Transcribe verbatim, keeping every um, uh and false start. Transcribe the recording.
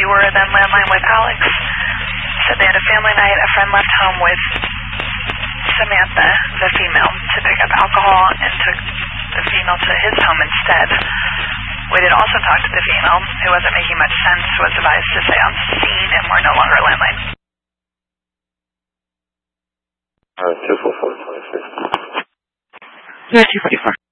were then landline with Alex. Said they had a family night. A friend left home with Samantha, the female, to pick up alcohol and took the female to his home instead. We did also talk to the female, who wasn't making much sense, was advised to stay on scene and were no longer landline. Uh, two four four twenty-six. Yeah, two forty-four.